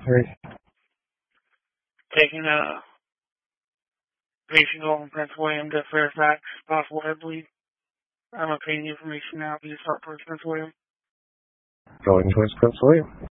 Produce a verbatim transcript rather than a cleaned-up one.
Right. Taking a patient over from Prince William to Fairfax, possible head bleed. I'm obtaining information now. Can you start for Prince William? Going towards Prince William.